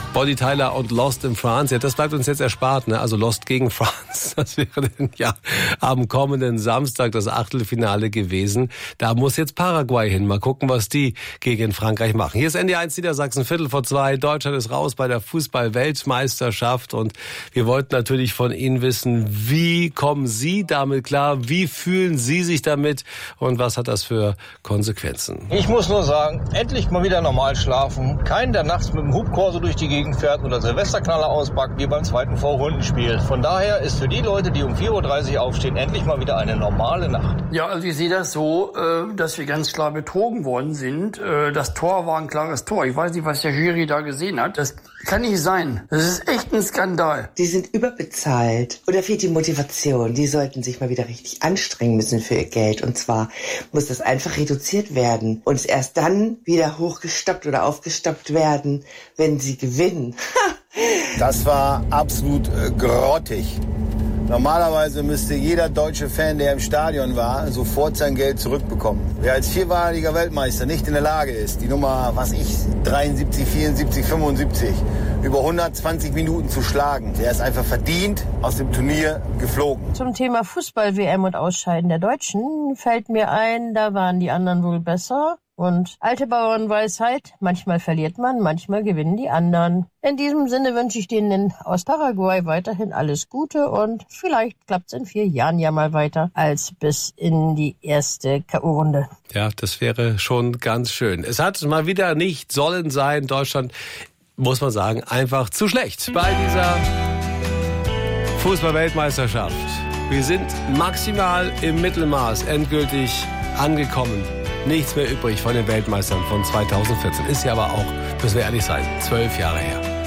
Bonnie Tyler und Lost in France. Ja, das bleibt uns jetzt erspart, ne? Also Lost gegen France. Das wäre dann ja am kommenden Samstag das Achtelfinale gewesen. Da muss jetzt Paraguay hin. Mal gucken, was die gegen Frankreich machen. Hier ist NDR1 Niedersachsen, 1:15. Deutschland ist raus bei der Fußball-Weltmeisterschaft. Und wir wollten natürlich von Ihnen wissen, wie kommen Sie damit klar? Wie fühlen Sie sich damit? Und was hat das für Konsequenzen? Ich muss nur sagen, endlich mal wieder normal schlafen. Keinen, der nachts mit dem Hubkorso durch die Gegend fährt oder Silvesterknaller auspackt, wie beim zweiten Vorrundenspiel. Von daher ist für die Leute, die um 4:30 Uhr aufstehen, endlich mal wieder eine normale Nacht. Ja, also ich sehe das so, dass wir ganz klar betrogen worden sind. Das Tor war ein klares Tor. Ich weiß nicht, was der Jury da gesehen hat. Das kann nicht sein. Das ist echt ein Skandal. Die sind überbezahlt. Oder fehlt die Motivation? Die sollten sich mal wieder richtig anstrengen müssen für ihr Geld. Und zwar muss das einfach reduziert werden und erst dann wieder hochgestockt oder aufgestockt werden, wenn sie gewinnen. Das war absolut grottig. Normalerweise müsste jeder deutsche Fan, der im Stadion war, sofort sein Geld zurückbekommen. Wer als viermaliger Weltmeister nicht in der Lage ist, die Nummer, 73, 74, 75, über 120 Minuten zu schlagen, der ist einfach verdient aus dem Turnier geflogen. Zum Thema Fußball-WM und Ausscheiden der Deutschen fällt mir ein, da waren die anderen wohl besser. Und alte Bauernweisheit, manchmal verliert man, manchmal gewinnen die anderen. In diesem Sinne wünsche ich denen aus Paraguay weiterhin alles Gute und vielleicht klappt's in 4 Jahren ja mal weiter als bis in die erste K.O.-Runde. Ja, das wäre schon ganz schön. Es hat mal wieder nicht sollen sein. Deutschland, muss man sagen, einfach zu schlecht bei dieser Fußball-Weltmeisterschaft. Wir sind maximal im Mittelmaß endgültig angekommen. Nichts mehr übrig von den Weltmeistern von 2014. Ist ja aber auch, müssen wir ehrlich sein, 12 Jahre her.